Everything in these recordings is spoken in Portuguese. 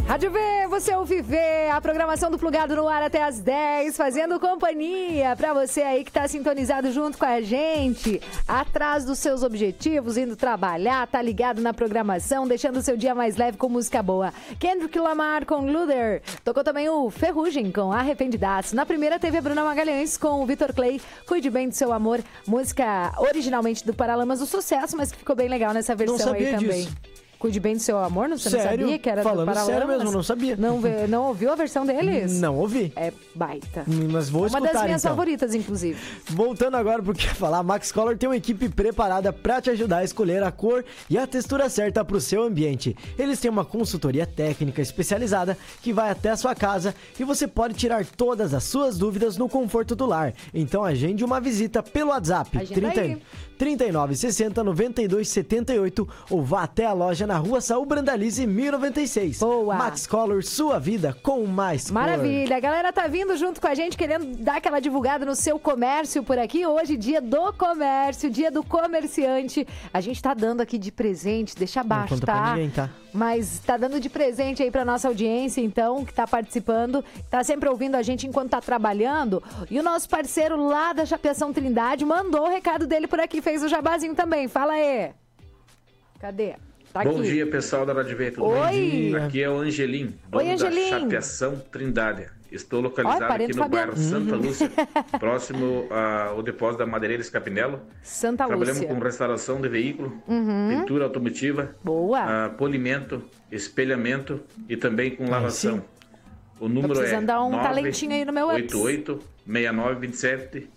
Rádio V, você ouve V, a programação do Plugado no ar até as 10, fazendo companhia pra você aí que tá sintonizado junto com a gente, atrás dos seus objetivos, indo trabalhar, tá ligado na programação, deixando o seu dia mais leve com música boa. Kendrick Lamar com Luther, tocou também o Ferrugem com Arrependidaço. Na primeira teve a Bruna Magalhães com o Vitor Clay, Cuide Bem do Seu Amor, música originalmente do Paralamas do Sucesso, mas que ficou bem legal nessa versão aí também. Disso. Cuide Bem do Seu Amor, você não sabia que era falando do Paralamas? Sério mesmo, não sabia. Não ouviu a versão deles? Não ouvi. É baita. Mas vou escutar, uma das minhas então. favoritas, inclusive. Voltando agora porque falar, a Max Color tem uma equipe preparada para te ajudar a escolher a cor e a textura certa para o seu ambiente. Eles têm uma consultoria técnica especializada que vai até a sua casa e você pode tirar todas as suas dúvidas no conforto do lar. Então agende uma visita pelo WhatsApp 39 60 92 78 ou vá até a loja na Rua Saúl Brandalize 1096. Boa! Max Color, sua vida com mais Maravilha! cor. A galera tá vindo junto com a gente, querendo dar aquela divulgada no seu comércio por aqui. Hoje, dia do comércio, dia do comerciante. A gente tá dando aqui de presente, deixa abaixo, tá? Pra ninguém, tá? Mas tá dando de presente aí pra nossa audiência, então, que tá participando, tá sempre ouvindo a gente enquanto tá trabalhando. E o nosso parceiro lá da Chapeação Trindade mandou o recado dele por aqui, fez o jabazinho também. Fala aí. Cadê? Tá Bom aqui. dia, pessoal da Rádio V, tudo bem? Aqui é o Angelim, dono da Chapeação Trindade. Estou localizado aqui no bairro Santa Lúcia, próximo ao depósito da Madeireiros Capinelo. Santa Lúcia. Trabalhamos com restauração de veículo, pintura automotiva, polimento, espelhamento e também com lavação. O número é dar um talentinho aí no meu 88 69 27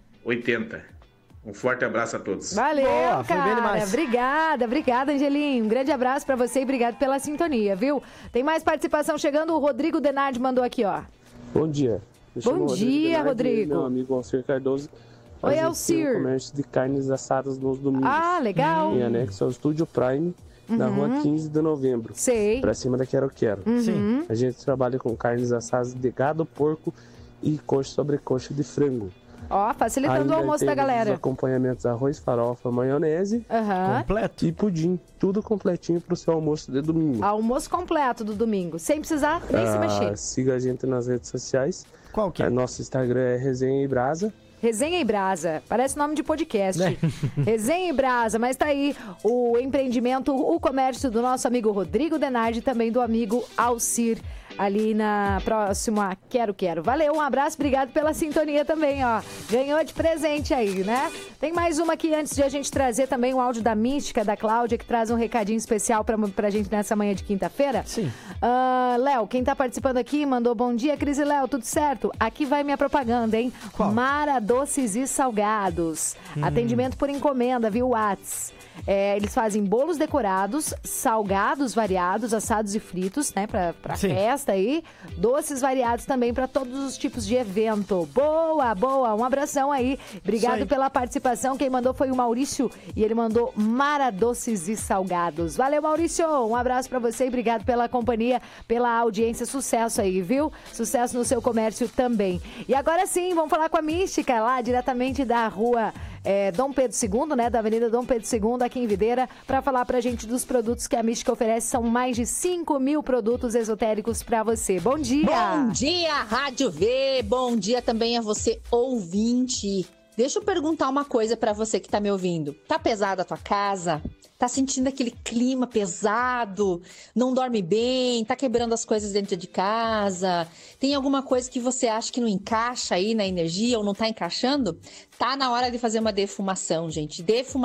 80. Um forte abraço a todos. Valeu, cara. Obrigada, Angelim. Um grande abraço pra você e obrigado pela sintonia, viu? Tem mais participação chegando. O Rodrigo Denardi mandou aqui, ó. Bom dia. Bom dia, Rodrigo. Meu amigo Alcir Cardoso. Oi, Alcir. Comércio de carnes assadas nos domingos. Ah, legal. Em anexo ao Estúdio Prime, na rua 15 de novembro. Sei. Pra cima da Quero Quero. Sim. A gente trabalha com carnes assadas de gado, porco e coxa sobre coxa de frango. Ó, facilitando o almoço da galera. Os acompanhamentos: arroz, farofa, maionese, completo e pudim. Tudo completinho pro seu almoço de domingo. Almoço completo do domingo, sem precisar nem se mexer. Siga a gente nas redes sociais. Qual que é? Nosso Instagram é Resenha e Brasa. Resenha e Brasa, parece nome de podcast. Resenha e Brasa, mas tá aí o empreendimento, o comércio do nosso amigo Rodrigo Denardi e também do amigo Alcir, ali na próxima Quero Quero. Valeu, um abraço, obrigado pela sintonia também, ó. Ganhou de presente aí, né? Tem mais uma aqui antes de a gente trazer também o áudio da Mística, da Cláudia, que traz um recadinho especial pra gente nessa manhã de quinta-feira. Sim. Léo, quem tá participando aqui mandou bom dia, Cris e Léo, tudo certo? Aqui vai minha propaganda, hein? Qual? Mara Doces e Salgados. Atendimento por encomenda, viu, Whats? Eles fazem bolos decorados, salgados variados, assados e fritos, né, pra festa aí. Doces variados também pra todos os tipos de evento. Boa, um abração aí. Obrigado pela participação. Quem mandou foi o Maurício e ele mandou Mara Doces e Salgados. Valeu, Maurício. Um abraço pra você e obrigado pela companhia, pela audiência. Sucesso aí, viu? Sucesso no seu comércio também. E agora sim, vamos falar com a Mística lá, diretamente da rua Dom Pedro II, né, da Avenida Dom Pedro II, aqui em Videira, para falar pra gente dos produtos que a Mística oferece. São mais de 5.000 produtos esotéricos pra você. Bom dia! Bom dia, Rádio V! Bom dia também a você, ouvinte! Deixa eu perguntar uma coisa pra você que tá me ouvindo. Tá pesada a tua casa? Tá sentindo aquele clima pesado? Não dorme bem? Tá quebrando as coisas dentro de casa? Tem alguma coisa que você acha que não encaixa aí na energia ou não tá encaixando? Tá na hora de fazer uma defumação, gente.